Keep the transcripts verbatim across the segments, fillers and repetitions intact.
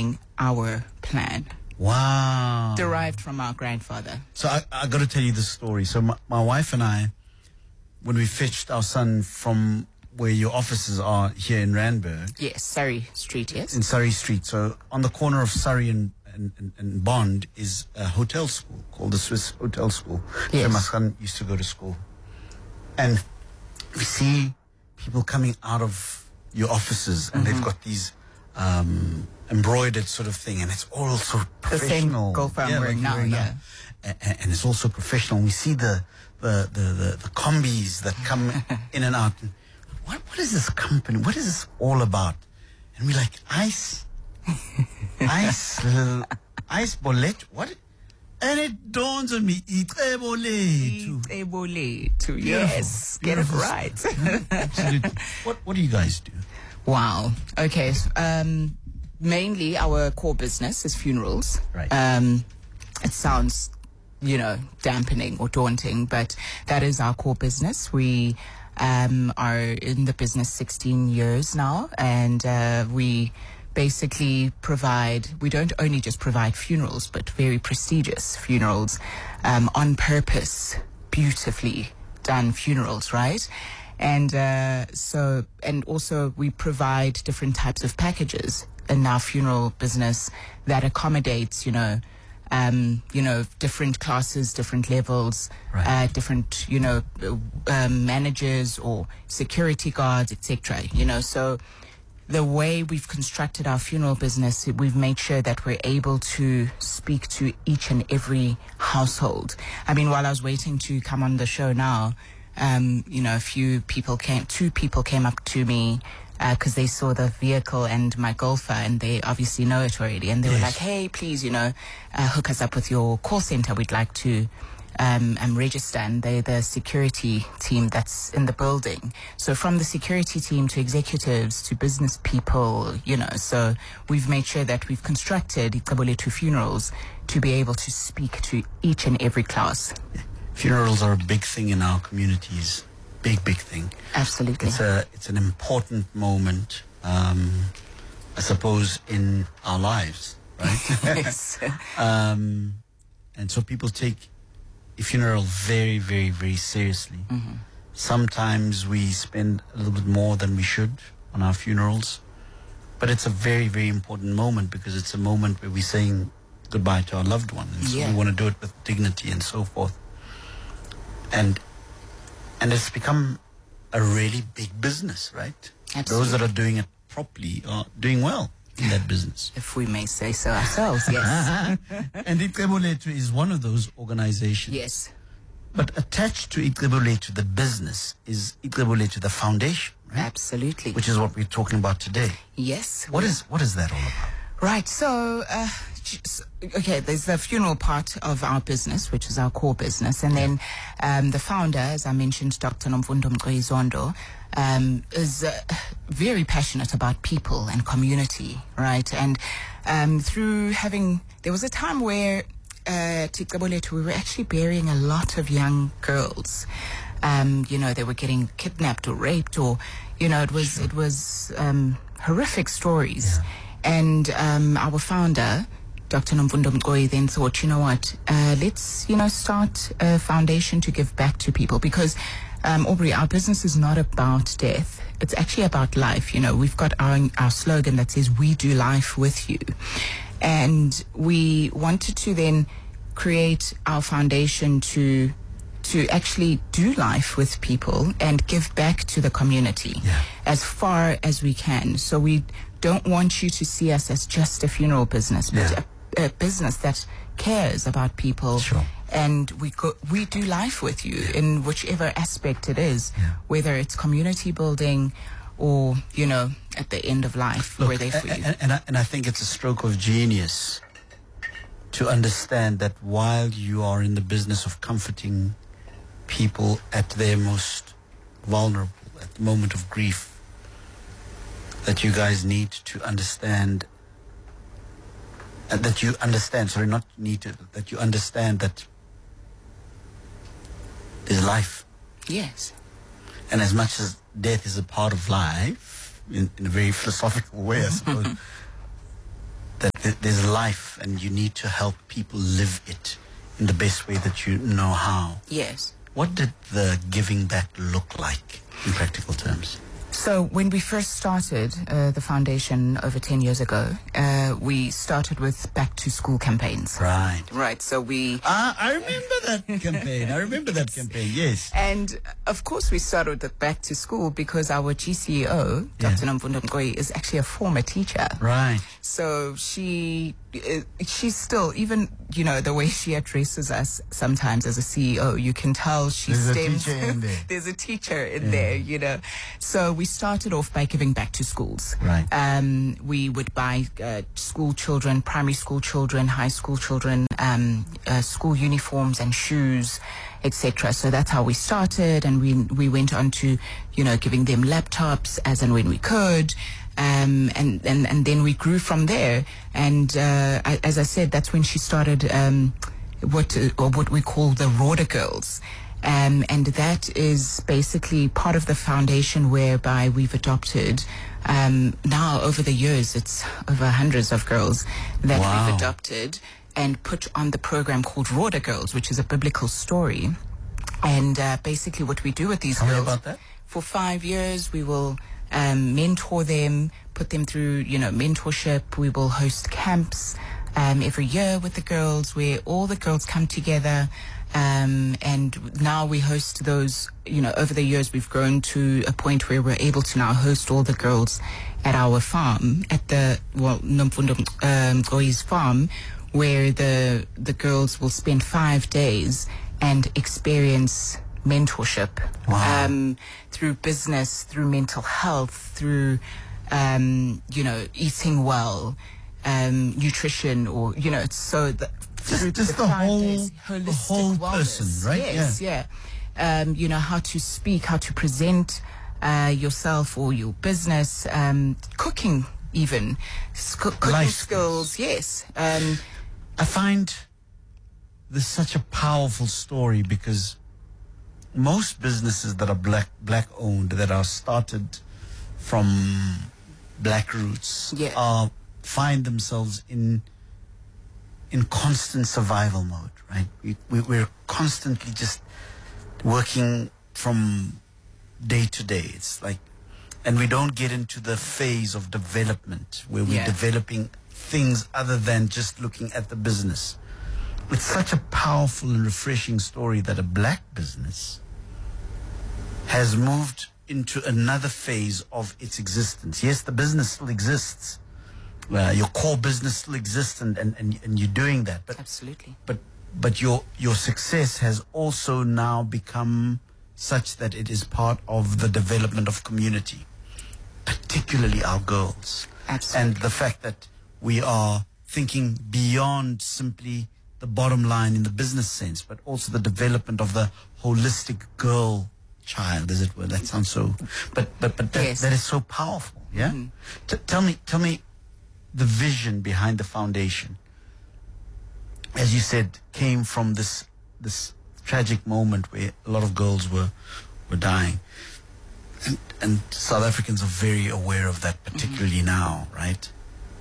implementing our plan. Wow. Derived from our grandfather. So I, I got to tell you the story. So my, my wife and I, when we fetched our son from where your offices are here in Randburg. Yes, Surrey Street, yes. In Surrey Street. So on the corner of Surrey and, and, and, and Bond is a hotel school called the Swiss Hotel School. Yes. So my son used to go to school. And we see people coming out of your offices and mm-hmm. they've got these um, embroidered sort of thing, and it's all so professional. The same golfer I'm yeah, wearing like now, wearing yeah. now. And, and it's also professional. We see the the, the, the, the combis that come in and out. And what what is this company? What is this all about? And we're like, ice, ice, uh, ice bullet. What? And it dawns on me, Itsebolethu. Itsebolethu, yes. Get it right. Absolutely. What What do you guys do? Wow. Okay. Um, mainly our core business is funerals. Right. Um, it sounds, you know, dampening or daunting, but that is our core business. We um, are in the business sixteen years now, and uh, we basically provide, we don't only just provide funerals, but very prestigious funerals, um, on purpose, beautifully done funerals, right? And uh, so, and also we provide different types of packages in our funeral business that accommodates, you know, um, you know, different classes, different levels, right. uh, different, you know, um, managers or security guards, et cetera. You know, so the way we've constructed our funeral business, we've made sure that we're able to speak to each and every household. I mean, while I was waiting to come on the show now, um, you know, a few people came, two people came up to me because uh, they saw the vehicle and my golfer, and they obviously know it already. And they yes. were like, hey, please, you know, uh, hook us up with your call center. We'd like to Um, um, register, and they're the security team that's in the building. So from the security team to executives to business people, you know, so we've made sure that we've constructed Itsebolethu Funerals to be able to speak to each and every class. Funerals are a big thing in our communities. Big, big thing. Absolutely. It's a, it's an important moment, um, I suppose, in our lives, right? Yes. um, and so people take funeral very, very, very seriously. Mm-hmm. Sometimes we spend a little bit more than we should on our funerals, but it's a very, very important moment because it's a moment where we're saying goodbye to our loved one, and so yeah. we want to do it with dignity and so forth. And and it's become a really big business, right? Absolutely. Those that are doing it properly are doing well in that business. If we may say so ourselves, yes. And Itsebolethu is one of those organizations. Yes. But attached to Itsebolethu, the business, is Itsebolethu, the foundation, right? Absolutely. Which is what we're talking about today. Yes. What is what is that all about? Right. So, uh, okay, there's the funeral part of our business, which is our core business. And then um, the founder, as I mentioned, Doctor Nomfundo Mqoyizondo, um, is uh, very passionate about people and community, right? And um, through having, there was a time where uh, at Itsebolethu, we were actually burying a lot of young girls. Um, you know, they were getting kidnapped or raped, or, you know, it was, sure. it was um, horrific stories. Yeah. And um, our founder, Doctor Nomfundo Mqoyi, then thought, you know what, uh, let's, you know, start a foundation to give back to people. Because, um, Aubrey, our business is not about death. It's actually about life. You know, we've got our, our slogan that says, we do life with you. And we wanted to then create our foundation to to actually do life with people and give back to the community yeah. as far as we can. So we don't want you to see us as just a funeral business, but yeah. a, a business that cares about people. Sure. And we go, we do life with you yeah. in whichever aspect it is, yeah. whether it's community building or, you know, at the end of life, Look, we're there for and, you. And, and, I, and I think it's a stroke of genius to understand that while you are in the business of comforting people at their most vulnerable, at the moment of grief, that you guys need to understand, uh, that you understand, sorry, not need to, that you understand that there's life. Yes. And as much as death is a part of life, in, in a very philosophical way, I suppose, that th- there's life, and you need to help people live it in the best way that you know how. Yes. What did the giving back look like in practical terms? So when we first started uh, the foundation over ten years ago, uh, we started with back to school campaigns. Right. Right. So we... Ah, I remember that campaign. I remember that campaign, yes. And of course we started with the back to school because our G C E O, Yeah. Doctor Nomfundo Mqoyi, is actually a former teacher. Right. So she, uh, she's still, even, you know, the way she addresses us sometimes as a C E O, you can tell she There's a stems. teacher in there. There's a teacher in Yeah. there, you know. So we started off by giving back to schools. Right. Um, we would buy uh, school children, primary school children, high school children, um, uh, school uniforms and shoes, et cetera. So that's how we started, and we we went on to, you know, giving them laptops as and when we could. Um, and, and, and then we grew from there. And uh, I, as I said, that's when she started um, what uh, or what we call the Rhoda Girls. Um, and that is basically part of the foundation whereby we've adopted, um, now over the years, it's over hundreds of girls that Wow. we've adopted and put on the program called Rhoda Girls, which is a biblical story. And uh, basically what we do with these Tell me girls, about that. for five years, we will um, mentor them, put them through, you know, mentorship. We will host camps um, every year with the girls where all the girls come together. Um, and now we host those, you know, over the years we've grown to a point where we're able to now host all the girls at our farm, at the, well, Nomfundo um, Mqoyi's farm, where the the girls will spend five days and experience mentorship. Wow. Um, through business, through mental health, through, um, you know, eating well, um, nutrition, or, you know, it's so the, Just, through just the five whole, days, the holistic whole wellness. person, right? Yes, yeah. Um, you know, how to speak, how to present uh, yourself or your business, um, cooking even, S- coo- cooking Life skills, yes. Um, I find this such a powerful story because most businesses that are black black owned, that are started from black roots, Yeah. are find themselves in in constant survival mode, right? We, we we're constantly just working from day to day. It's like, and we don't get into the phase of development where we're Yeah. developing things other than just looking at the business. It's such a powerful and refreshing story that a black business has moved into another phase of its existence. Yes, the business still exists. Uh, your core business still exists, and, and, and, and you're doing that. But absolutely. but but your your success has also now become such that it is part of the development of community, particularly our girls. Absolutely. And the fact that we are thinking beyond simply the bottom line in the business sense, but also the development of the holistic girl child, as it were. That sounds so, but but but that, Yes. that is so powerful. Yeah. Mm. T- tell me, tell me, the vision behind the foundation, as you said, came from this this tragic moment where a lot of girls were were dying, and and South Africans are very aware of that, particularly mm-hmm. now, right?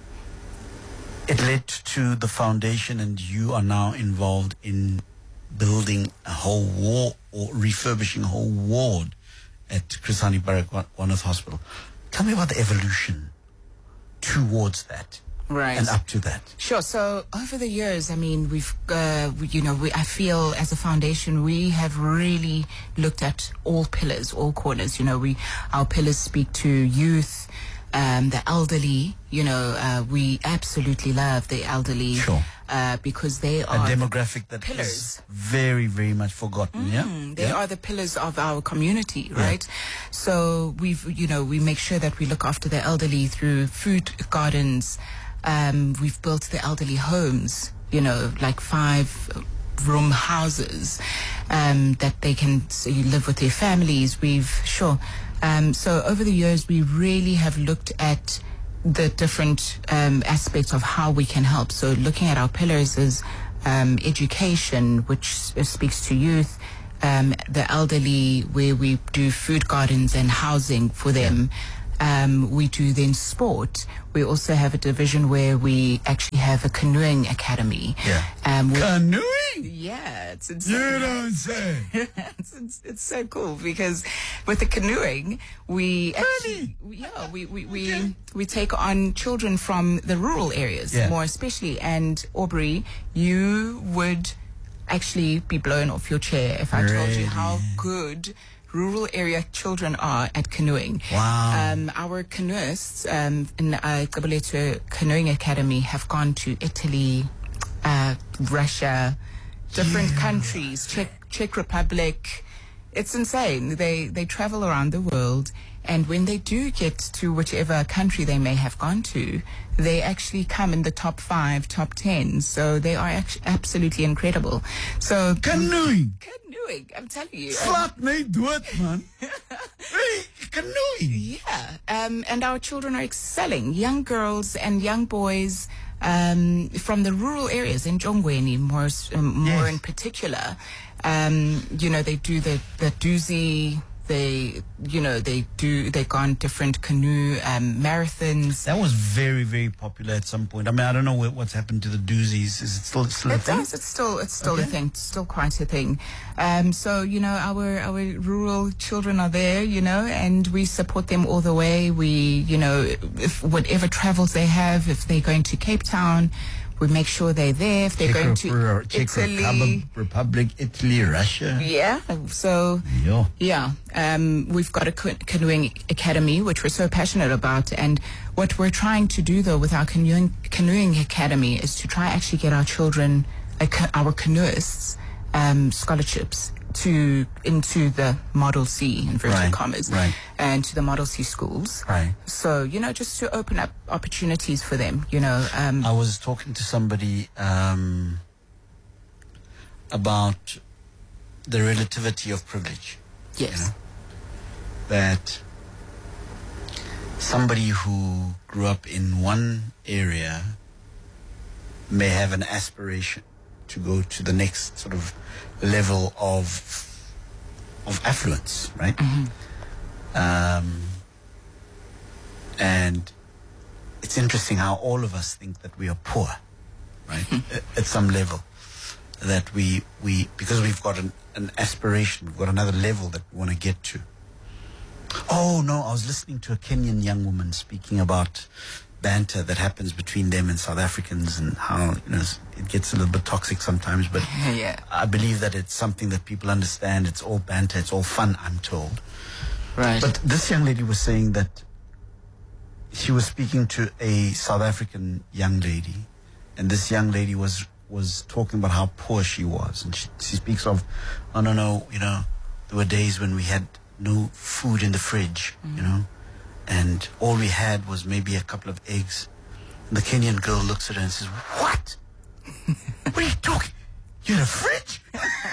It led to the foundation, and you are now involved in building a whole ward or refurbishing a whole ward at Chris Hani Baragwanath Hospital. Tell me about the evolution towards that. Right. And up to that. Sure. So over the years, I mean, we've, uh, we, you know, we, I feel as a foundation, we have really looked at all pillars, all corners. You know, we, our pillars speak to youth, um, the elderly. You know, uh, we absolutely love the elderly. Sure. Uh, because they A are demographic that pillars. is very, very much forgotten. Mm, yeah. They yeah? are the pillars of our community, Yeah. right? So we've, you know, we make sure that we look after the elderly through food gardens. Um, we've built the elderly homes, you know, like five room houses, um, that they can so you live with their families. We've, sure. Um, so over the years, we really have looked at the different um, aspects of how we can help. So looking at our pillars is um, education, which s- speaks to youth, um, the elderly, where we do food gardens and housing for them. Um, we do then sport. We also have a division where we actually have a canoeing academy. Yeah. Um, we- Canoeing? yeah, it's insane. You don't say. it's, it's, it's so cool because with the canoeing, we actually, yeah, we, we, we, Okay. we take on children from the rural areas Yeah. more especially. And Aubrey, you would actually be blown off your chair if I told Really? you how good rural area children are at canoeing. Wow. Um, our canoeists um, in uh, Kabuletu Canoeing Academy have gone to Italy, uh, Russia, different countries, Czech, Czech Republic. It's insane. They they travel around the world, and when they do get to whichever country they may have gone to, they actually come in the top five, top ten. So they are act- absolutely incredible. So Canoeing. canoeing, I'm telling you. um, Flat me dood, man. Hey, canoeing. Yeah, um, and our children are excelling. Young girls and young boys um, from the rural areas in Jongweni, more s- um, more Yes. in particular. Um, you know, they do the the doozy. They, you know, they do. They go on different canoe um, marathons. That was very, very popular at some point. I mean, I don't know what, what's happened to the doozies. Is it still, still a It thing? does. It's still it's still a Okay. thing. It's still quite a thing. Um, so you know, our our rural children are there, you know, and we support them all the way. We, you know, if whatever travels they have, if they're going to Cape Town, we make sure they're there. If they're Czech, going to Repub- Czech Italy, Republic, Republic, Italy, Russia. yeah. So Yeah. yeah, um, we've got a ca- canoeing academy, which we're so passionate about. And what we're trying to do, though, with our canoeing, canoeing academy is to try actually get our children, uh, ca- our canoeists, um, scholarships to into the Model C, inverted Right, commas, right. and to the Model C schools. Right. So, you know, just to open up opportunities for them, you know. Um, I was talking to somebody um, about the relativity of privilege. yes. You know, that somebody who grew up in one area may have an aspiration to go to the next sort of level of of affluence, right? Um, and it's interesting how all of us think that we are poor, right? at, at some level, that we we because we've got an, an aspiration, we've got another level that we want to get to. Oh no, I was listening to a Kenyan young woman speaking about banter that happens between them and South Africans, and how, you know, it gets a little bit toxic sometimes, but Yeah. I believe that it's something that people understand. It's all banter, it's all fun, I'm told. Right. But this young lady was saying that she was speaking to a South African young lady, and this young lady was was talking about how poor she was, and she, she speaks of, oh no no, you know, there were days when we had no food in the fridge, you know, and all we had was maybe a couple of eggs. And the Kenyan girl looks at her and says, "What? What are you talking? You had a fridge?"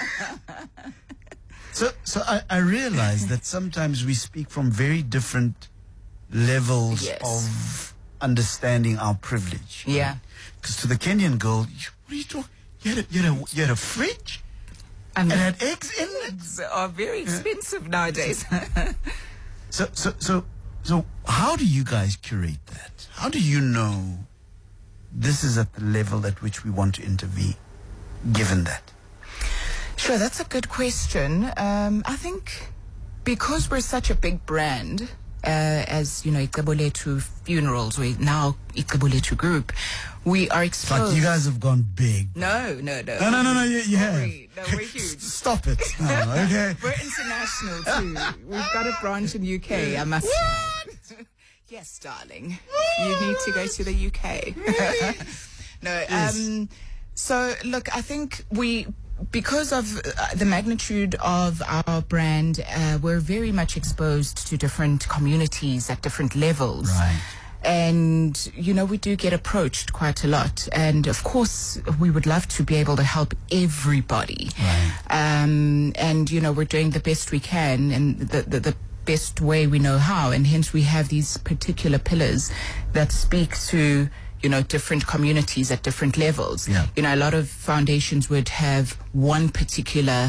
So, so I, I realize that sometimes we speak from very different levels Yes. of understanding our privilege. Yeah. Because to the Kenyan girl, you- what are you talking? You had a, you had a, you had a fridge And and had eggs in it. eggs are very expensive nowadays. So, so, so, so, how do you guys curate that? How do you know this is at the level at which we want to intervene, given that? Sure, that's a good question. Um, I think because we're such a big brand, uh, as you know, Ikaboletu Funerals, we now Ikaboletu Group, we are Like exposed. you guys have gone big. No, no, no. No, no, no, no, you, you have. Sorry. No, we're huge. Stop it. No, okay. We're international too. We've got a branch in U K. I must. What? Yes, darling. You need to go to the U K. No. Yes. Um. So look, I think we. Because of uh, the magnitude of our brand, uh, we're very much exposed to different communities at different levels. Right. And, you know, we do get approached quite a lot. And, of course, we would love to be able to help everybody. Right. Um, and, you know, we're doing the best we can and the, the, the best way we know how. And hence we have these particular pillars that speak to, you know, different communities at different levels. Yeah. You know, a lot of foundations would have one particular,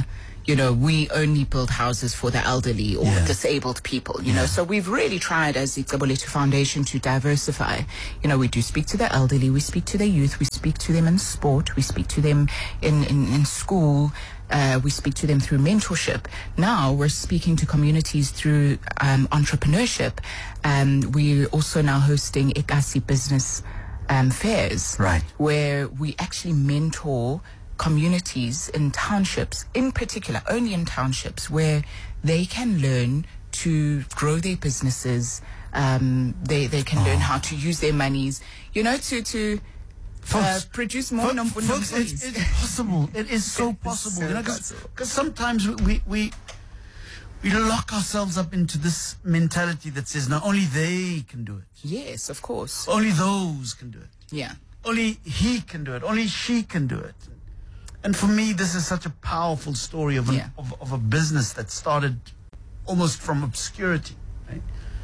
you know, we only build houses for the elderly or Yeah. disabled people, you Yeah. know. So we've really tried as the Ixaboletu Foundation to diversify. You know, we do speak to the elderly, we speak to the youth, we speak to them in sport, we speak to them in, in, in school, uh, we speak to them through mentorship. Now we're speaking to communities through um, entrepreneurship. Um, we're also now hosting Ikasi Business um, Fairs, Right. where we actually mentor communities in townships, in particular, only in townships, where they can learn to grow their businesses. Um, they they can learn how to use their monies, you know, to to uh, Folks, produce more Fo- num- folks, it's, employees. it's possible. It is so possible. so you know, possible. because sometimes we, we we lock ourselves up into this mentality that says, no, only they can do it. Yes, of course. Only those can do it. Yeah. Only he can do it. Only she can do it. And for me, this is such a powerful story of, an, Yeah. of, of a business that started almost from obscurity, right?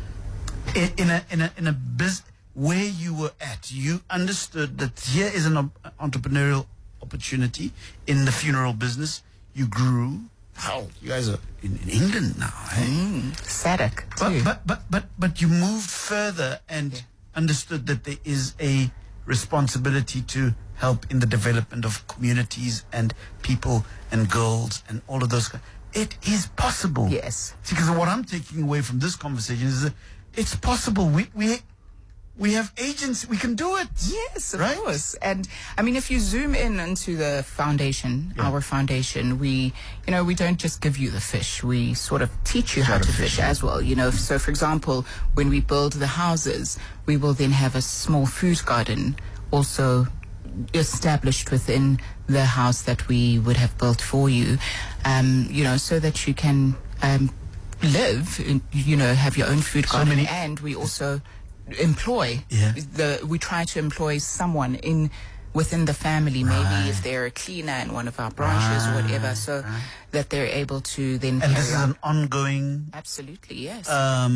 In, in a in a in a business where you were at, you understood that here is an op- entrepreneurial opportunity in the funeral business. You grew. Hell, you guys are in, in England now, eh? Mm, Sadek, too. But, but but but but you moved further and Yeah. understood that there is a responsibility to help in the development of communities and people and girls and all of those. It is possible. Yes. See, because what I'm taking away from this conversation is that it's possible. We we we have agents. We can do it. Yes, of Right? course. And I mean, if you zoom in into the foundation, Yeah. our foundation, we, you know, we don't just give you the fish. We sort of teach you how How to to fish fish, yeah. as well. You know, so for example, when we build the houses, we will then have a small food garden also established within the house that we would have built for you, um, you know, so that you can um, live, in- you know, have your own food So garden. many- And we also employ Yeah. the we try to employ someone in within the family, maybe Right. if they're a cleaner in one of our branches or whatever, Right, so right. that they're able to then And carry this is on. an ongoing, Absolutely, yes.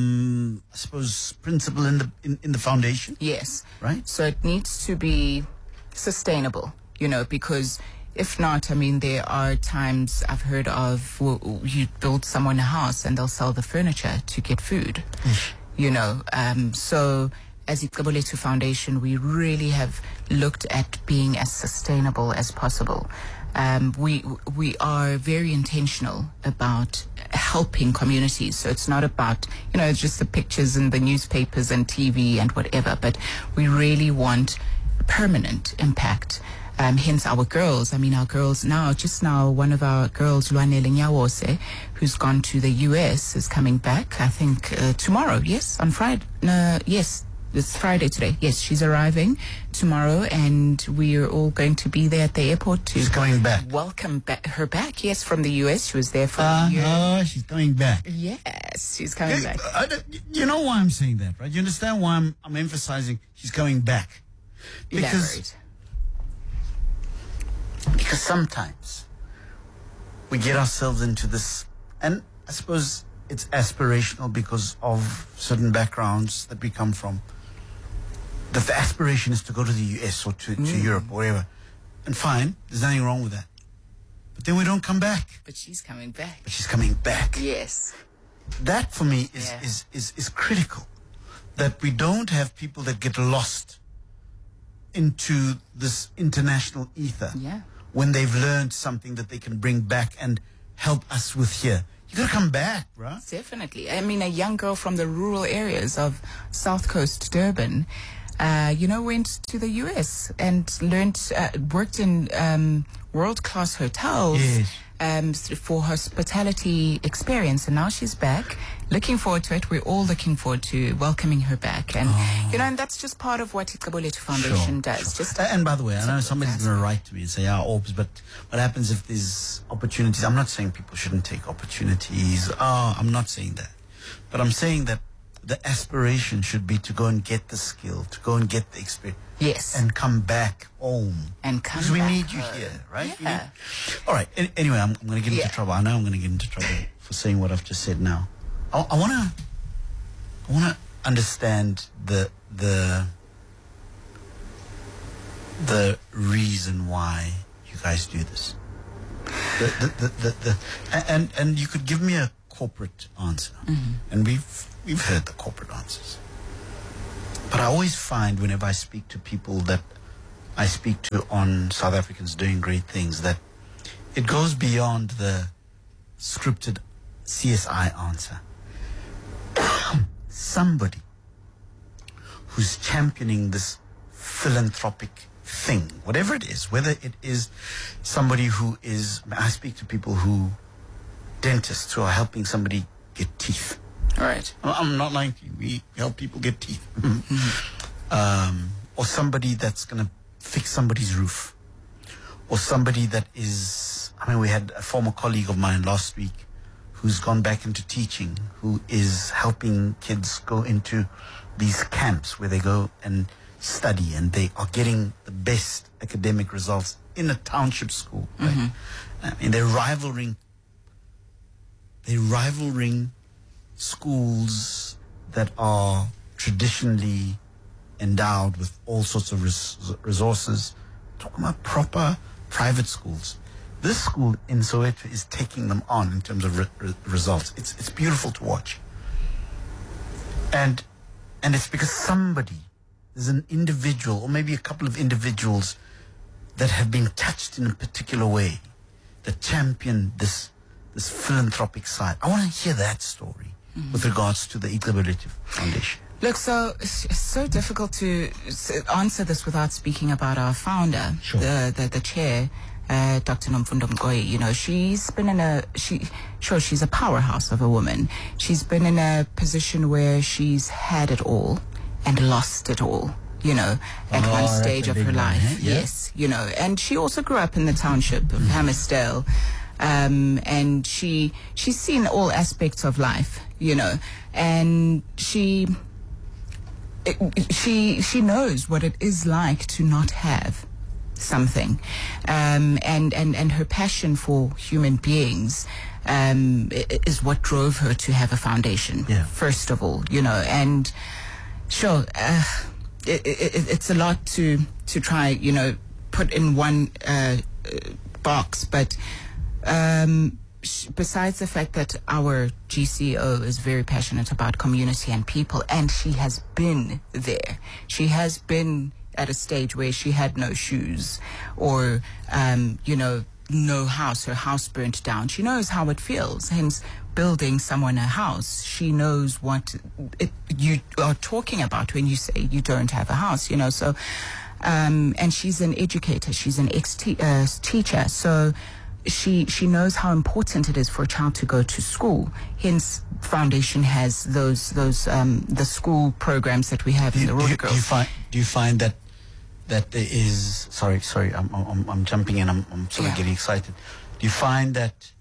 um, I suppose, principle in the in, in the foundation, Yes. right? So it needs to be sustainable, you know, because if not, I mean, there are times I've heard of well, you build someone a house and they'll sell the furniture to get food, you know. Um, so as Ixaboletu Foundation, we really have looked at being as sustainable as possible. Um, we we are very intentional about helping communities. So it's not about, you know, just the pictures in the newspapers and T V and whatever, but we really want permanent impact. Um, hence our girls. I mean, our girls now, just now, one of our girls, Luanele Nyawose, who's gone to the U S, is coming back, I think, uh, tomorrow. Yes, on Friday. No, yes, it's Friday today. Yes, she's arriving tomorrow, and we are all going to be there at the airport to She's coming back. welcome ba- her back. Yes, from the U S. She was there for Uh, a year. oh, she's coming back. Yes, she's coming back. I don't- you know why I'm saying that, right? You understand why I'm, I'm emphasizing she's coming back? Because Elaborate. because sometimes we get ourselves into this, and I suppose it's aspirational because of certain backgrounds that we come from, that the aspiration is to go to the U S or to, to Europe or wherever. And fine, there's nothing wrong with that. But then we don't come back. But she's coming back. But she's coming back. Yes. That for me is, Yeah. is, is, is critical. That we don't have people that get lost into this international ether Yeah. when they've learned something that they can bring back and help us with here. You gotta come back, bruh. Definitely. I mean, a young girl from the rural areas of South Coast Durban, uh, you know, went to the U S and learned, uh, worked in um, world-class hotels Yes. um, th- for hospitality experience. And now she's back, looking forward to it. We're all looking forward to welcoming her back. And, you know, and that's just part of what Ixaboletu Foundation does. Just Uh, and by the way, I know simple somebody's task. going to write to me and say, ah, Orbs, but what happens if there's opportunities? I'm not saying people shouldn't take opportunities. Oh, I'm not saying that. But I'm saying that the aspiration should be to go and get the skill, to go and get the experience, Yes. and come back home. And come Because we back need you home. here, right? We Yeah. need- all right. An- anyway, I'm, I'm going to get Yeah. into trouble. I know I'm going to get into trouble for saying what I've just said now. I, I want to I want to understand the the the reason why you guys do this. The, the, the, the, the, and, and you could give me a corporate answer. Mm-hmm. And we've, we've heard the corporate answers. But I always find whenever I speak to people that I speak to on South Africans doing great things, that it goes beyond the scripted C S I answer. Somebody who's championing this philanthropic thing, whatever it is, whether it is somebody who is, I speak to people who, dentists who are helping somebody get teeth. All right. I'm not lying to you. We help people get teeth. um, or somebody that's going to fix somebody's roof. Or somebody that is, I mean, we had a former colleague of mine last week who's gone back into teaching, who is helping kids go into these camps where they go and study, and they are getting the best academic results in a township school. Right? Mm-hmm. I mean, they're rivaling, they're rivaling schools that are traditionally endowed with all sorts of res- resources. Talking about proper private schools. This school in Soweto is taking them on in terms of re- re- results. It's it's beautiful to watch. And and it's because somebody, there's an individual or maybe a couple of individuals that have been touched in a particular way that champion this this philanthropic side. I want to hear that story mm-hmm. with regards to the Ichabodethu Foundation. Look, so it's so difficult to answer this without speaking about our founder, sure. the, the the chair, uh, Doctor Nomfundo Mqoyi. You know, she's been in a she sure she's a powerhouse of a woman. She's been in a position where she's had it all and lost it all. You know, at oh, one stage of her life. One, eh? yeah. Yes, you know, and she also grew up in the township of mm-hmm. Hammersdale. Um, and she she's seen all aspects of life, you know, and she. It, she she knows what it is like to not have something, um, and, and, and her passion for human beings um, is what drove her to have a foundation. Yeah. First of all, you know, and sure, uh, it, it, it's a lot to to try, you know, put in one uh, box, but. Um, Besides the fact that our G C O is very passionate about community and people, and she has been there. She has been at a stage where she had no shoes or, um, you know, no house. Her house burnt down. She knows how it feels. Hence, building someone a house, she knows what it, you are talking about when you say you don't have a house, you know. So, um, and she's an educator. She's an ex-teacher. So, She she knows how important it is for a child to go to school. Hence, foundation has those those um, the school programs that we have do in you, the do you, Rotary do you find do you find that that there is sorry sorry I'm I'm, I'm jumping in I'm, I'm sort of yeah. getting excited. Do you find that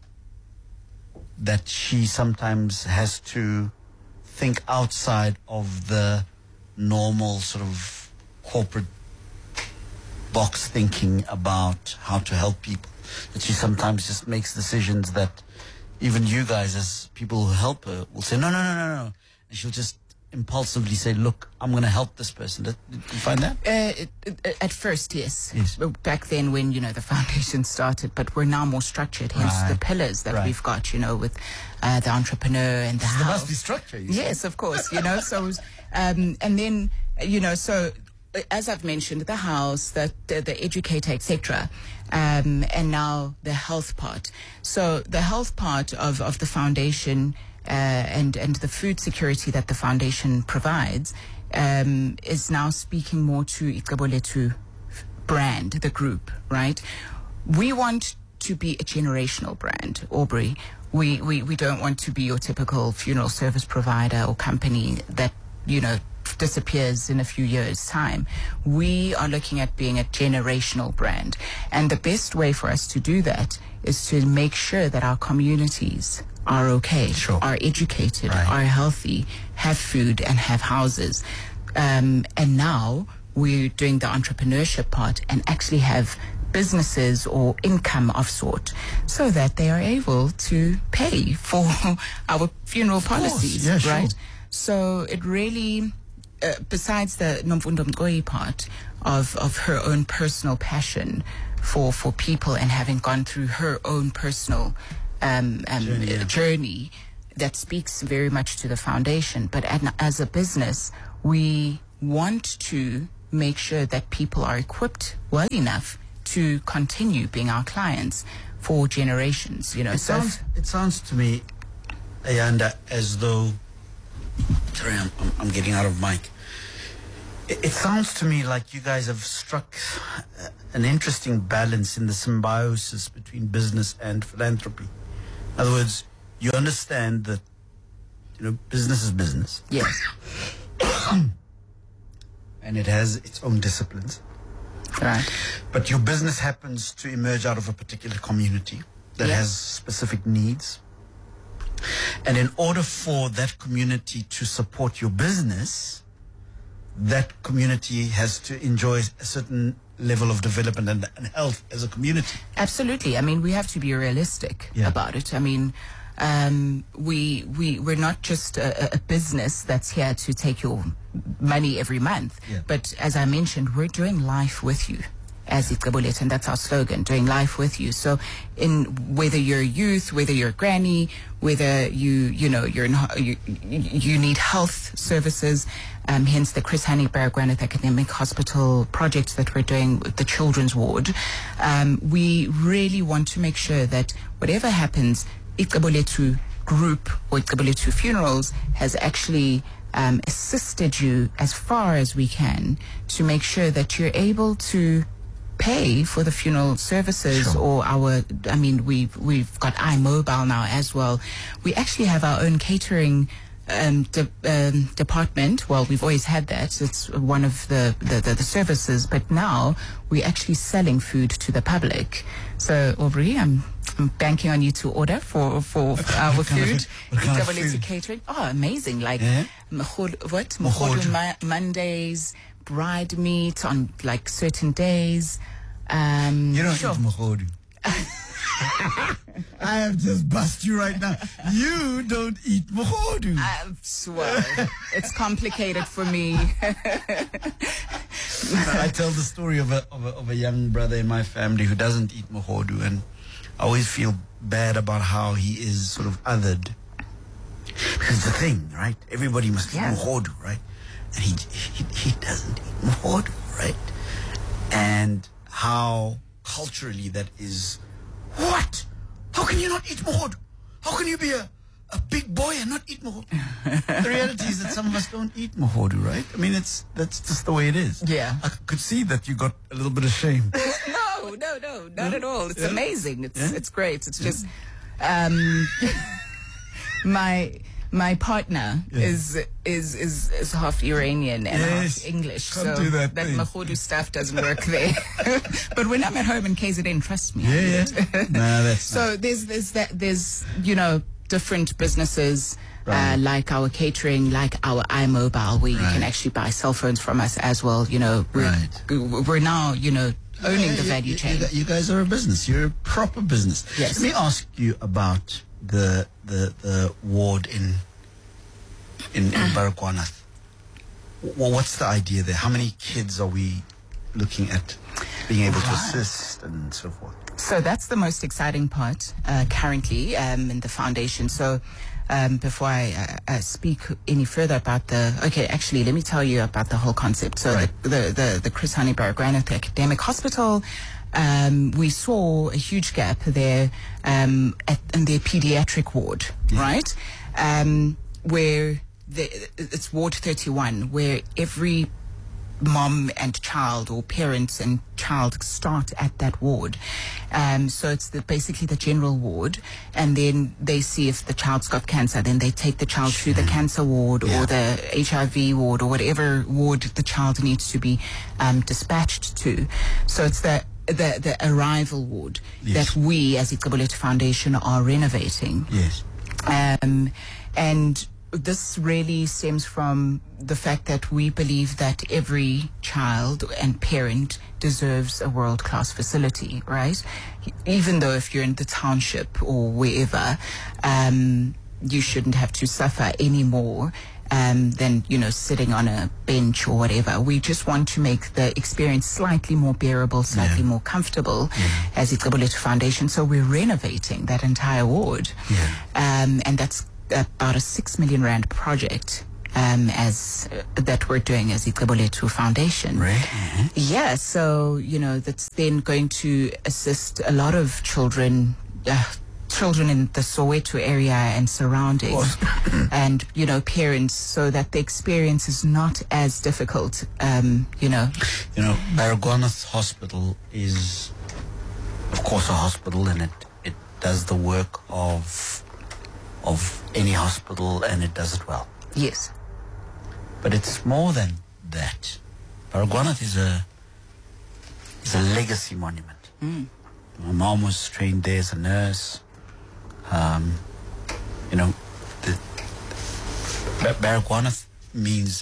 that she sometimes has to think outside of the normal sort of corporate box thinking about how to help people? That she sometimes just makes decisions that even you guys as people who help her will say, no, no, no, no, no. And she'll just impulsively say, look, I'm going to help this person. Did, did you find that? Uh, it, it, at first, yes. yes. Back then when, you know, the foundation started, but we're now more structured. Hence right. the pillars that right. we've got, you know, with uh, the entrepreneur and the there house. must be structure. You yes, say. of course, you know. So, um, and then, you know, so as I've mentioned, the house, the the, the educator, et cetera, um, and now the health part. So the health part of, of the foundation uh, and and the food security that the foundation provides um, is now speaking more to Ichabodethu brand, the group, right? We want to be a generational brand, Aubrey. We we we don't want to be your typical funeral service provider or company that, you know, disappears in a few years' time. We are looking at being a generational brand. And the best way for us to do that is to make sure that our communities are okay, sure. are educated, right. are healthy, have food and have houses. Um, and now we're doing the entrepreneurship part and actually have businesses or income of sort so that they are able to pay for our funeral of policies, yeah, sure. right? So it really... Uh, besides the Nomfundo Mqoyi part of, of her own personal passion for, for people, and having gone through her own personal um, um, Journey, yeah. journey, that speaks very much to the foundation. But an- as a business, we want to make sure that people are equipped well enough to continue being our clients for generations. You know, It so sounds, it sounds to me, Ayanda, as though, sorry, I'm, I'm, I'm getting out of mic. It, it sounds to me like you guys have struck uh, an interesting balance in the symbiosis between business and philanthropy. In other words, you understand that, you know, business is business. yes, And it has its own disciplines. right, But your business happens to emerge out of a particular community that Yeah. has specific needs. And in order for that community to support your business, that community has to enjoy a certain level of development and, and health as a community. absolutely. I mean, we have to be realistic Yeah. about it. I mean, um, we we we're not just a, a business that's here to take your money every month. Yeah. But as I mentioned, we're doing life with you as Ikabulet, and that's our slogan, doing life with you. So in whether you're a youth, whether you're a granny, whether you, you know, you're in, ho- you, you need health services, um, hence the Chris Hani Baragwanath Academic Hospital project that we're doing with the children's ward. Um, we really want to make sure that whatever happens, Ikabuletu Group or Ikabuletu Funerals has actually um, assisted you as far as we can to make sure that you're able to pay for the funeral services. Sure. Or our, I mean, we've, we've got iMobile now as well. We actually have our own catering um, de- um, department. Well, we've always had that. It's one of the, the, the, the services, but now we're actually selling food to the public. So, Aubrey, I'm, I'm banking on you to order for, for our What kind of food. food? What kind of Double food? catering. Oh, amazing. Like, Yeah? Mkhod- what? Mkhodu. Mkhodu Ma- Mondays, bride meat on like certain days. Um, You don't sure. eat Mkhodu. I have just bust you right now. You don't eat Mkhodu. I swear. It's complicated for me. I tell the story of a, of a of a young brother in my family who doesn't eat Mkhodu, and I always feel bad about how he is sort of othered. Because it's a thing, right? Everybody must eat Yeah. Mkhodu, right? And he, he he doesn't eat Mkhodu, right? And how culturally that is. What? How can you not eat Mkhodu? How can you be a, a big boy and not eat Mkhodu? The reality is that some of us don't eat Mkhodu, right? I mean, it's that's just the way it is. Yeah. I could see that you got a little bit ashamed. No, no, no, not at all. It's Yeah? amazing. It's Yeah? it's great. It's just um, my my partner Yeah. is is is is half Iranian and Yes. half English, Can't so do that that thing. Mkhodu stuff doesn't work there. But when I'm at home in K Z N, trust me. I Yeah, do yeah. it. Nah, that's So there's there's that there's you know different businesses Right. uh, like our catering, like our iMobile, where you can Right. actually buy cell phones from us as well. You know, we're, Right. we're now you know owning Yeah, the you- value you, chain. You, you guys are a business. You're a proper business. Yes. Let me ask you about the the the ward in in, in Baragwanath. Well, what's the idea there? How many kids are we looking at being able to assist and so forth? So that's the most exciting part uh, currently um, in the foundation. So um, before I uh, uh, speak any further about the, okay, actually, let me tell you about the whole concept. So Right. the, the, the, the Chris Hani Baragwanath Academic Hospital, um, we saw a huge gap there um, at, in their pediatric ward, right? Um, where the, it's Ward thirty-one, where every mom and child or parents and child start at that ward. Um, so it's the, basically the general ward, and then they see if the child's got cancer. Then they take the child to the cancer ward Yeah. or the H I V ward or whatever ward the child needs to be um, dispatched to. So it's the the, the arrival ward Yes. that we as Ikabuletu Foundation are renovating. Yes. Um, and this really stems from the fact that we believe that every child and parent deserves a world-class facility, right? Even though if you're in the township or wherever, um, you shouldn't have to suffer anymore um, than, you know, sitting on a bench or whatever. We just want to make the experience slightly more bearable, slightly Yeah. more comfortable Yeah. as Ixebulethu Foundation. So we're renovating that entire ward. Yeah. Um, and that's about a six million rand project. Um, as uh, that we're doing as Ixebulethu Foundation. Right. Mhm. Yeah, so, you know, that's then going to assist a lot of children, uh, children in the Soweto area and surroundings, and, you know, parents, so that the experience is not as difficult, um, you know. You know, Baragwanath Hospital is, of course, a hospital, and it, it does the work of of any hospital, and it does it well. Yes. But it's more than that. Baragwanath is a is a legacy monument. Mm. My mom was trained there as a nurse. Um, you know, the, Bar- Baragwanath means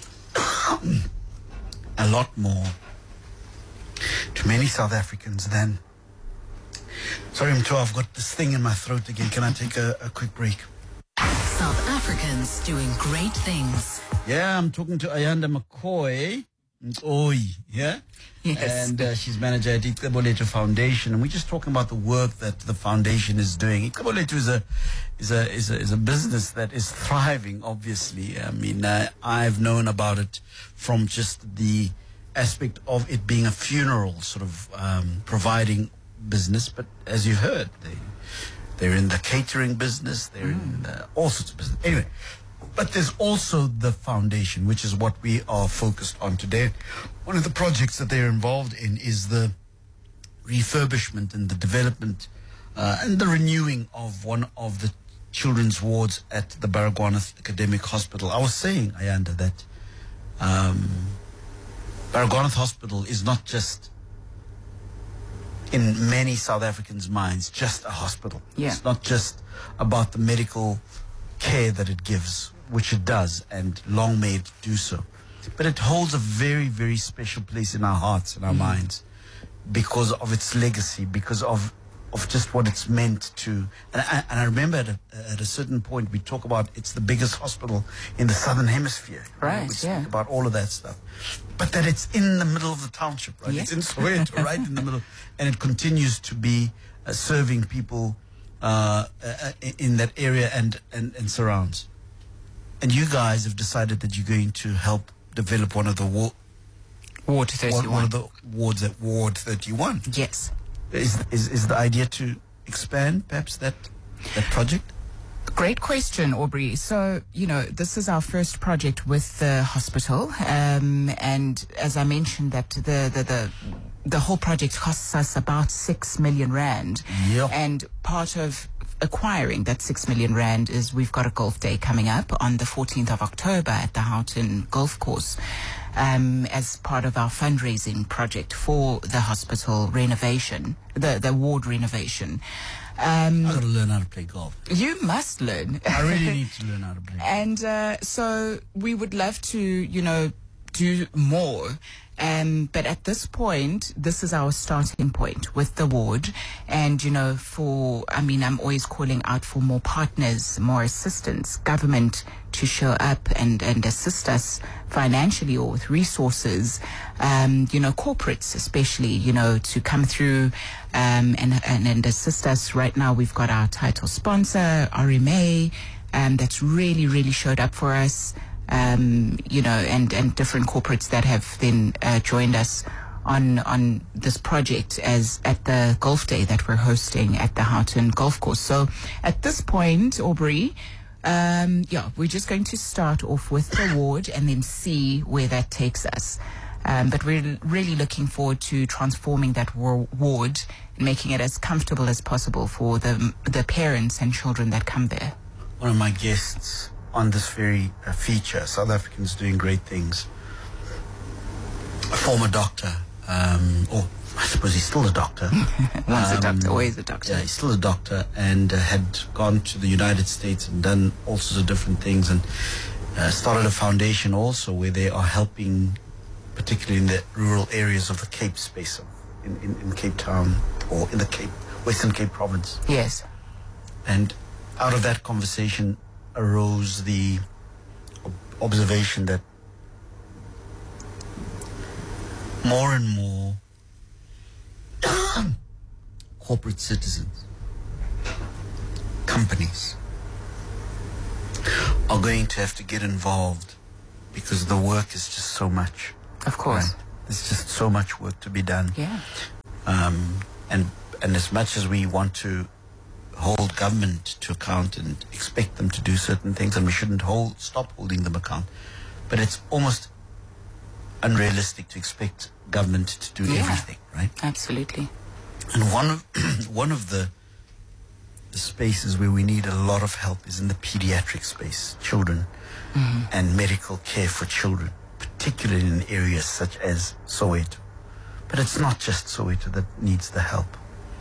a lot more to many South Africans than. Sorry, Mto, I've got this thing in my throat again. Can I take a, a quick break? South Africans doing great things. Yeah, I'm talking to Ayanda McCoy. Oi, yeah? Yes. And uh, she's manager at Ixebulethu Foundation, and we're just talking about the work that the foundation is doing. Ixebulethu is a is a is a is a business that is thriving. Obviously, I mean, uh, I've known about it from just the aspect of it being a funeral sort of um, providing business. But as you heard, they they're in the catering business. They're mm. in uh, all sorts of business. Anyway. But there's also the foundation, which is what we are focused on today. One of the projects that they're involved in is the refurbishment and the development uh, and the renewing of one of the children's wards at the Baragwanath Academic Hospital. I was saying, Ayanda, that um, Baragwanath Hospital is not just, in many South Africans' minds, just a hospital. Yeah. It's not just about the medical care that it gives, which it does, and long may it do so. But it holds a very, very special place in our hearts and our mm. minds because of its legacy, because of of just what it's meant to. And I, and I remember at a, at a certain point we talk about it's the biggest hospital in the Southern Hemisphere. Right, we speak yeah. about all of that stuff. But that it's in the middle of the township, right? Yeah. It's in Soweto, right in the middle. And it continues to be uh, serving people Uh, uh, in that area and, and, and surrounds. And you guys have decided that you're going to help develop one of the wa- Ward thirty-one. one, one of the wards at Ward thirty-one. Yes. Is, is is the idea to expand perhaps that that project? Great question, Aubrey. So, you know, this is our first project with the hospital. Um, and as I mentioned, that the, the, the, the whole project costs us about six million rand. Yeah. And part of acquiring that six million rand is we've got a golf day coming up on the fourteenth of October at the Houghton Golf Course. Um, as part of our fundraising project for the hospital renovation, the, the ward renovation. Um, I've got to learn how to play golf. You must learn. I really need to learn how to play golf. And uh, so we would love to, you know, do more. Um, but at this point, this is our starting point with the ward. And, you know, for, I mean, I'm always calling out for more partners, more assistance, government to show up and, and assist us financially or with resources, um, you know, corporates especially, you know, to come through um, and, and, and assist us. Right now, we've got our title sponsor, R M A, um, that's really, really showed up for us. Um, you know, and, and different corporates that have then uh, joined us on on this project as at the golf day that we're hosting at the Houghton Golf Course. So at this point, Aubrey, um, yeah, we're just going to start off with the ward and then see where that takes us. Um, but we're really looking forward to transforming that war- ward and making it as comfortable as possible for the the parents and children that come there. One of my guests on this very uh, feature, South Africans Doing Great Things, a former doctor, um, or I suppose he's still a doctor. Once um, a doctor, always a doctor. Yeah, he's still a doctor, and uh, had gone to the United States and done all sorts of different things, and uh, started a foundation also where they are helping, particularly in the rural areas of the Cape space, of, in, in, in Cape Town, or in the Cape, Western Cape province. Yes. And out of that conversation arose the observation that more and more corporate citizens, companies, are going to have to get involved because the work is just so much. Of course. Right? There's just so much work to be done. Yeah. Um, and and as much as we want to hold government to account and expect them to do certain things, and we shouldn't hold stop holding them account, but it's almost unrealistic to expect government to do Yeah. everything, right? Absolutely. And one of one of the the spaces where we need a lot of help is in the pediatric space, children, mm-hmm. and medical care for children, particularly in areas such as Soweto. But it's not just Soweto that needs the help.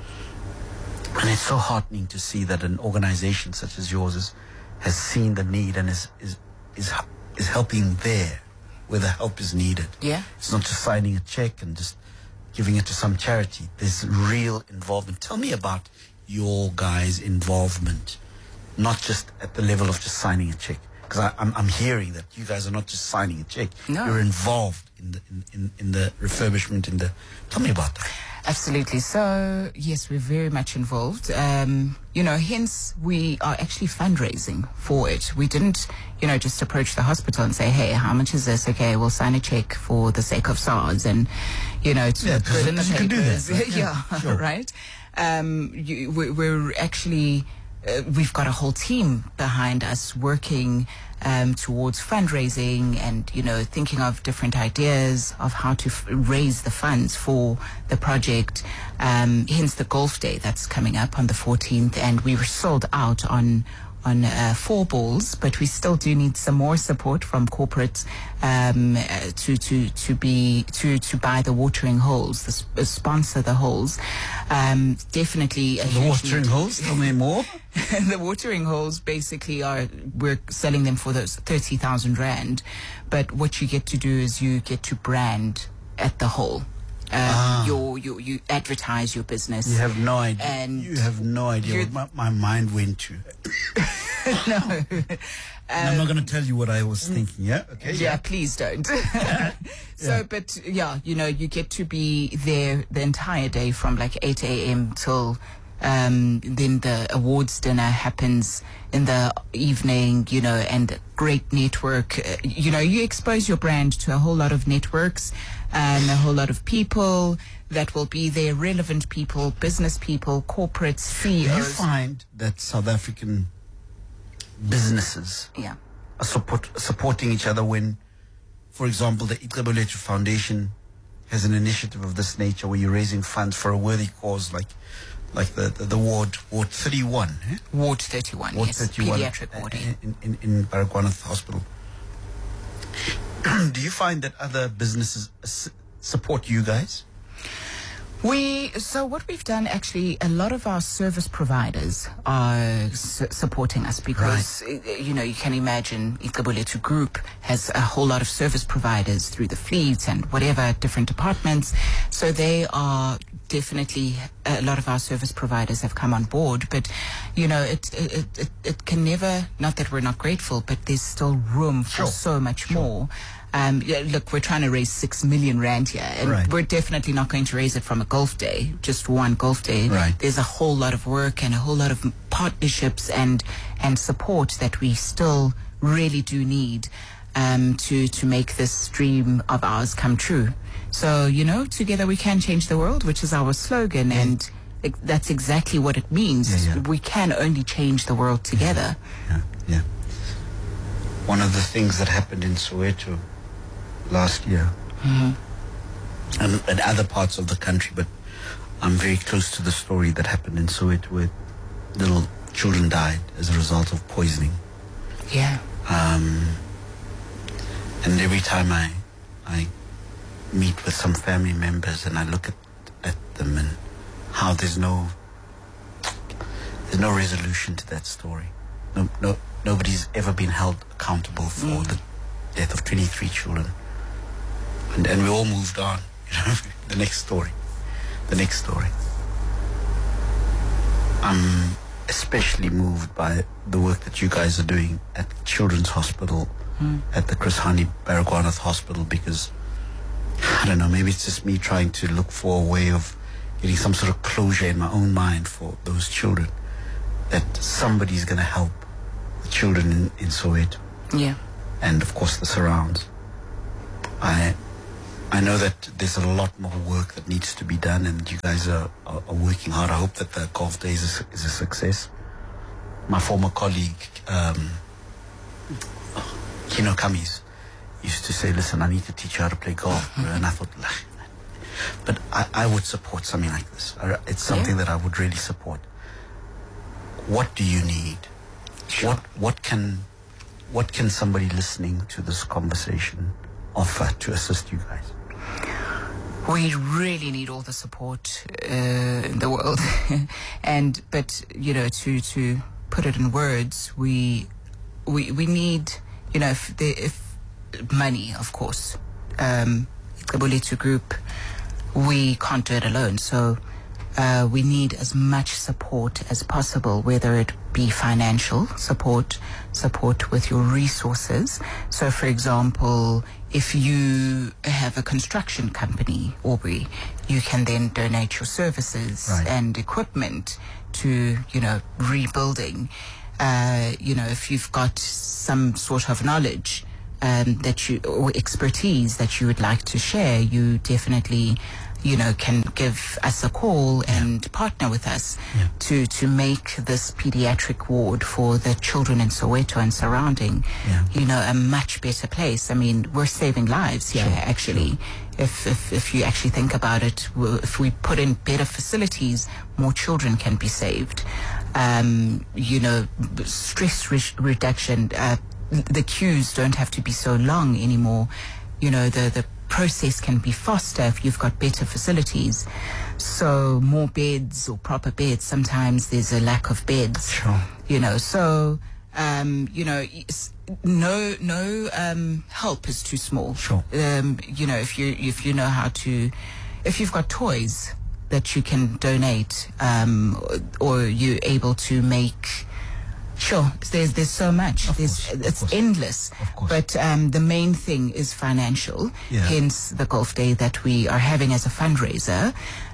And it's so heartening to see that an organization such as yours is, has seen the need and is, is, is, is helping there where the help is needed. Yeah. It's not just signing a check and just giving it to some charity. There's real involvement. Tell me about your guys' involvement, not just at the level of just signing a check. Because I'm, I'm hearing that you guys are not just signing a check. No. You're involved in the, in, in, in the refurbishment, in the... Tell me about that. Absolutely. So, yes, we're very much involved. Um, you know, hence we are actually fundraising for it. We didn't, you know, just approach the hospital and say, hey, how much is this? Okay, we'll sign a check for the sake of SARS and, you know, to Yeah, put in the you can do papers. that, right? yeah, Yeah, sure. right? Um, you, we, we're actually... Uh, we've got a whole team behind us working um, towards fundraising and, you know, thinking of different ideas of how to f- raise the funds for the project. Um, hence the golf day that's coming up on the fourteenth, and we were sold out on on uh, four balls, but we still do need some more support from corporates um, uh, to to to be to to buy the watering holes, the sp- uh, sponsor the holes. Um, definitely a The huge watering need. holes, tell me more. The watering holes basically are, we're selling them for those thirty thousand rand, but what you get to do is you get to brand at the hole. Um, Ah. your, your, you advertise your business. You have no idea. And you have no idea you're- what my, my mind went to. no. And I'm not going to tell you what I was thinking, yeah? Okay. Yeah, please don't. so, Yeah. but yeah, you know, you get to be there the entire day from like eight a.m. till um, then the awards dinner happens in the evening, you know, and great network. Uh, you know, you expose your brand to a whole lot of networks and a whole lot of people that will be there, relevant people, business people, corporates, C E Do you Os. find that South African businesses Yeah. are support, supporting each other when, for example, the Ikebulethu Foundation has an initiative of this nature where you're raising funds for a worthy cause like like the, the, the ward, Ward thirty-one, eh? Ward thirty-one, Ward yes, thirty-one, pediatric ward. uh, in, in, in Baragwanath Hospital. Do you find that other businesses s- support you guys? We so what we've done actually, a lot of our service providers are su- supporting us because uh, you know you can imagine Ikebulethu Group has a whole lot of service providers through the fleet and whatever different departments. So they are definitely, a lot of our service providers have come on board. But you know it it it, it can never, not that we're not grateful, but there's still room for Sure. so much more. Um, yeah, look, we're trying to raise six million rand here, and Right. we're definitely not going to raise it from a golf day, just one golf day. Right. There's a whole lot of work and a whole lot of partnerships and and support that we still really do need um, to to make this dream of ours come true. So you know, together we can change the world, which is our slogan, and it, that's exactly what it means. Yeah, yeah. We can only change the world together. Yeah, yeah. One of the things that happened in Soweto last year, Mm-hmm. and, and other parts of the country, but I'm very close to the story that happened in Soweto where little children died as a result of poisoning. Yeah. Um, and every time I, I meet with some family members and I look at, at them and how there's no, there's no resolution to that story. No, no, nobody's ever been held accountable for Mm. the death of twenty-three children. And, and we all moved on. You know, the next story, the next story. I'm especially moved by the work that you guys are doing at Children's Hospital mm. at the Chris Hani Baragwanath Hospital, because I don't know, maybe it's just me trying to look for a way of getting some sort of closure in my own mind for those children, that somebody's going to help the children in, in Soweto. Yeah. And of course the surrounds. I I know that there's a lot more work that needs to be done, and you guys are, are, are working hard. I hope that the golf day is a, is a success. My former colleague, um, Kino Kamis, used to say, listen, I need to teach you how to play golf. And I thought, but I, I would support something like this. It's something yeah. that I would really support. What do you need? Sure. What what can what can somebody listening to this conversation offer to assist you guys? We really need all the support uh, in the world, and but you know, to to put it in words, we we we need, you know, if the, if money, of course, um, Ixabolethu Group, we can't do it alone. So uh, we need as much support as possible, whether it be financial support, support with your resources. So, for example, if you have a construction company, Aubrey, you can then donate your services right. and equipment to, you know, rebuilding. Uh, you know, if you've got some sort of knowledge um, that you or expertise that you would like to share, you definitely, you know, can give us a call yeah. and partner with us yeah. to, to make this pediatric ward for the children in Soweto and surrounding, yeah. you know, a much better place. I mean, we're saving lives here, sure. actually. Sure. If, if if you actually think about it, if we put in better facilities, more children can be saved. Um, you know, stress re- reduction, uh, the queues don't have to be so long anymore. You know, the, the process can be faster if you've got better facilities. So more beds or proper beds. Sometimes there's a lack of beds. Sure. You know, so um, you know, no no um, help is too small. Sure. Um, you know, if you if you know how to, if you've got toys that you can donate, um, or, or you're able to make. Sure, there's there's so much. Of there's course, it's course. endless. Of course. But um, the main thing is financial. Yeah. Hence the golf day that we are having as a fundraiser,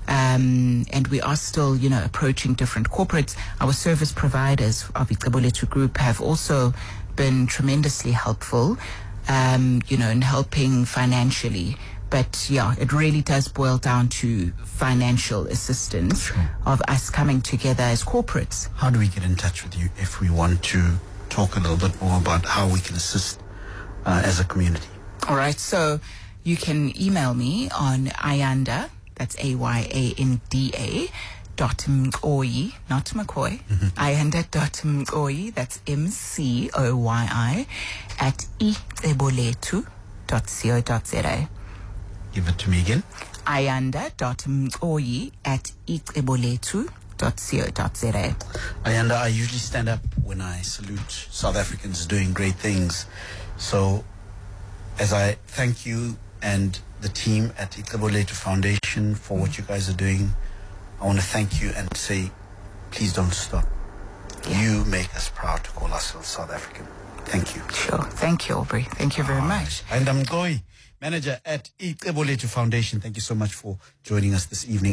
um, and we are still, you know, approaching different corporates. Our service providers of Ixabolethu Group have also been tremendously helpful, um, you know, in helping financially. But yeah, it really does boil down to financial assistance Sure. of us coming together as corporates. How do we get in touch with you if we want to talk a little bit more about how we can assist uh, as a community? All right, so you can email me on Ayanda, that's A Y A N D A, dot Mcoyi, not McCoy, mm-hmm. Ayanda dot Mcoyi, that's M C O Y I, at ixabolethu dot co dot za. Give it to me again. Ayanda dot Mcoyi at ixabolethu dot co dot za. Ayanda, I usually stand up when I salute South Africans doing great things. So, as I thank you and the team at Ixabolethu Foundation for what you guys are doing, I want to thank you and say, please don't stop. Yeah. You make us proud to call ourselves South African. Thank you. Sure. Thank you, Aubrey. Thank you very All much. Right. And I'm Mcoyi, manager at Ixabolethu Foundation. Thank you so much for joining us this evening.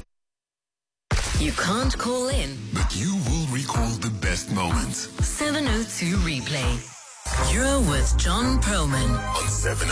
You can't call in, but you will recall the best moments. seven oh two Replay. You're with John Perlman on seven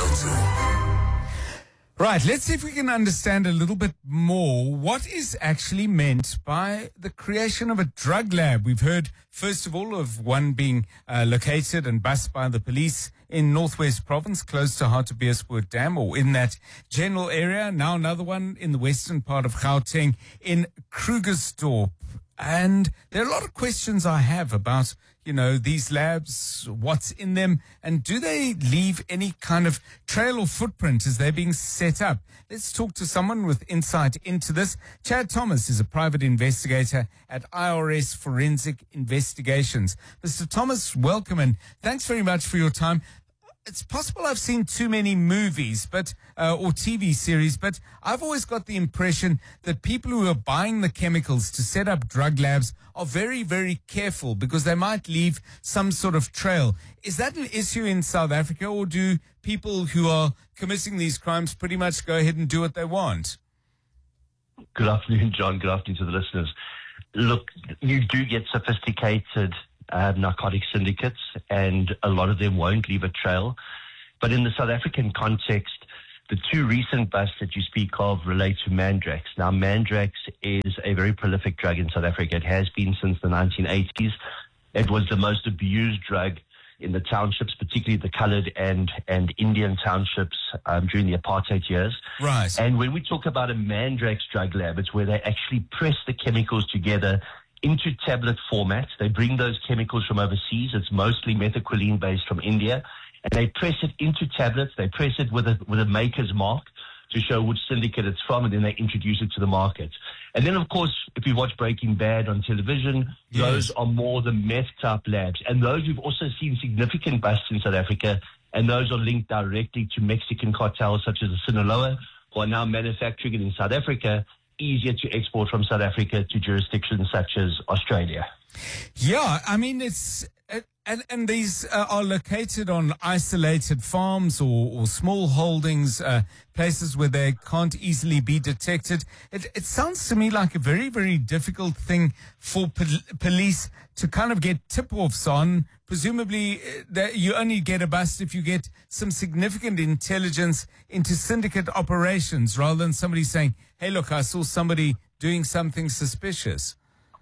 oh two. Right, let's see if we can understand a little bit more what is actually meant by the creation of a drug lab. We've heard, first of all, of one being uh, located and bussed by the police in Northwest Province, close to Hartbeespoort Dam, or in that general area. Now another one in the western part of Gauteng in Krugersdorp. And there are a lot of questions I have about, you know, these labs, what's in them, and do they leave any kind of trail or footprint as they're being set up? Let's talk to someone with insight into this. Chad Thomas is a private investigator at I R S Forensic Investigations. Mister Thomas, welcome, and thanks very much for your time. it's possible I've seen too many movies, but uh, or T V series, but I've always got the impression that people who are buying the chemicals to set up drug labs are very, very careful because they might leave some sort of trail. Is that an issue in South Africa, or do people who are committing these crimes pretty much go ahead and do what they want? Good afternoon, John. Good afternoon to the listeners. Look, you do get sophisticated uh, narcotic syndicates, and a lot of them won't leave a trail. But in the South African context, the two recent busts that you speak of relate to Mandrax. Now, Mandrax is a very prolific drug in South Africa. It has been since the nineteen eighties. It was the most abused drug in the townships, particularly the colored and, and Indian townships um, during the apartheid years. Right. And when we talk about a Mandrax drug lab, it's where they actually press the chemicals together into tablet format. They bring those chemicals from overseas. It's mostly methaquilene based from India. And they press it into tablets. They press it with a, with a maker's mark to show which syndicate it's from, and then they introduce it to the market. And then, of course, if you watch Breaking Bad on television, yes. those are more the meth-type labs. And those we've also seen significant busts in South Africa, and those are linked directly to Mexican cartels such as the Sinaloa, who are now manufacturing it in South Africa, easier to export from South Africa to jurisdictions such as Australia. Yeah, I mean, it's... And, and these uh, are located on isolated farms or, or small holdings, uh, places where they can't easily be detected. It, it sounds to me like a very, very difficult thing for pol- police to kind of get tip-offs on. Presumably, uh, that you only get a bust if you get some significant intelligence into syndicate operations, rather than somebody saying, hey, look, I saw somebody doing something suspicious.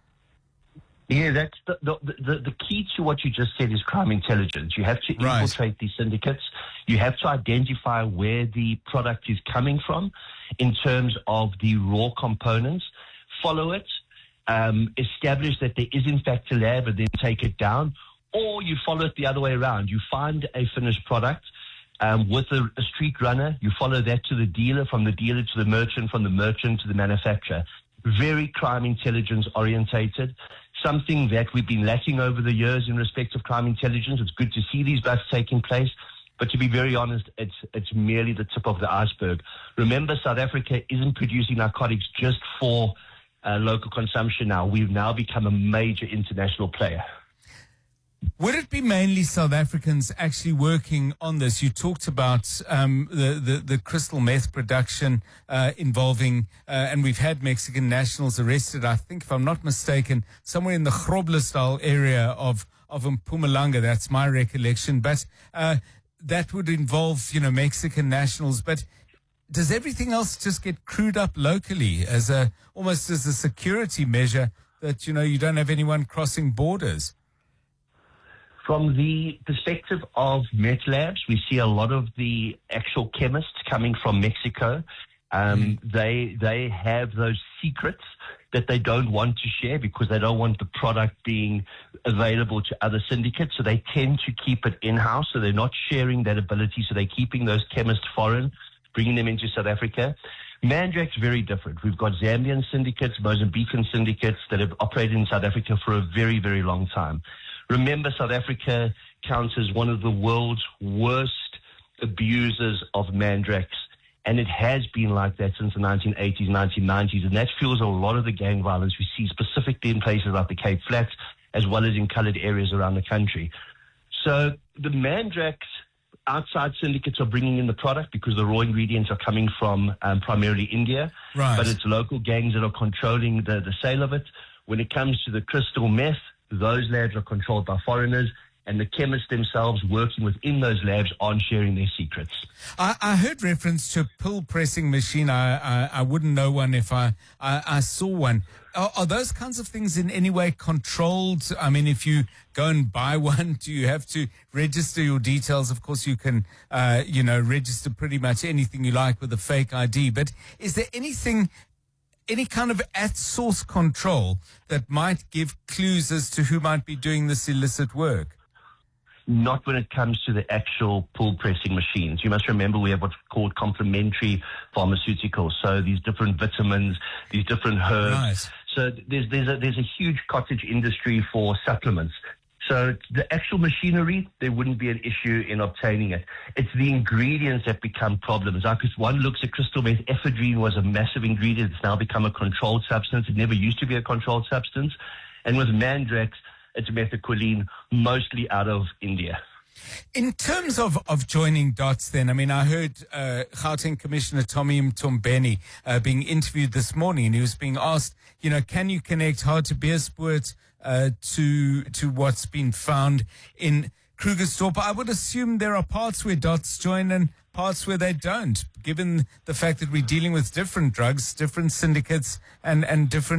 Yeah, that's the, the, the, the key to what you just said is crime intelligence. You have to Right. infiltrate these syndicates. You have to identify where the product is coming from in terms of the raw components, follow it, um, establish that there is in fact a lab and then take it down, or you follow it the other way around. You find a finished product um, with a, a street runner, you follow that to the dealer, from the dealer to the merchant, from the merchant to the manufacturer. Very crime intelligence orientated. Something that we've been lacking over the years in respect of crime intelligence. It's good to see these busts taking place, but to be very honest, it's it's merely the tip of the iceberg. Remember, South Africa isn't producing narcotics just for uh, local consumption now. We've now become a major international player. Would it be mainly South Africans actually working on this? You talked about um, the, the, the crystal meth production uh, involving, uh, and we've had Mexican nationals arrested, I think, if I'm not mistaken, somewhere in the Groblersdal area of, of Mpumalanga. That's my recollection. But uh, that would involve, you know, Mexican nationals. But does everything else just get crewed up locally as a, almost as a security measure that, you know, you don't have anyone crossing borders? From the perspective of meth labs, we see a lot of the actual chemists coming from Mexico. Um, mm. They they have those secrets that they don't want to share because they don't want the product being available to other syndicates. So they tend to keep it in-house. So they're not sharing that ability. So they're keeping those chemists foreign, bringing them into South Africa. Mandrax very different. We've got Zambian syndicates, Mozambican syndicates that have operated in South Africa for a very, very long time. Remember, South Africa counts as one of the world's worst abusers of Mandrax, and it has been like that since the nineteen eighties, nineteen nineties, and that fuels a lot of the gang violence we see specifically in places like the Cape Flats, as well as in colored areas around the country. So the Mandrax outside syndicates are bringing in the product because the raw ingredients are coming from um, primarily India, right. But it's local gangs that are controlling the, the sale of it. When it comes to the crystal meth, those labs are controlled by foreigners, and the chemists themselves working within those labs aren't sharing their secrets. I, I heard reference to a pill pressing machine. I, I, I wouldn't know one if I, I, I saw one. Are, are those kinds of things in any way controlled? I mean, if you go and buy one, do you have to register your details? Of course, you can, uh, you know, register pretty much anything you like with a fake I D. But is there anything... any kind of at-source control that might give clues as to who might be doing this illicit work? Not when it comes to the actual pull pressing machines. You must remember we have what's called complementary pharmaceuticals. So these different vitamins, these different herbs. Nice. So there's there's a there's a huge cottage industry for supplements. So the actual machinery, there wouldn't be an issue in obtaining it. It's the ingredients that become problems. Like if one looks at crystal meth, ephedrine was a massive ingredient. It's now become a controlled substance. It never used to be a controlled substance. And with Mandrax, it's methaquilene, mostly out of India. In terms of, of joining dots then, I mean, I heard uh, Gauteng Commissioner Tommy Mtombeni uh, being interviewed this morning, and he was being asked, you know, can you connect Hartbeespoort uh, to to what's been found in Krugersdorp? I would assume there are parts where dots join and parts where they don't, given the fact that we're dealing with different drugs, different syndicates, and, and different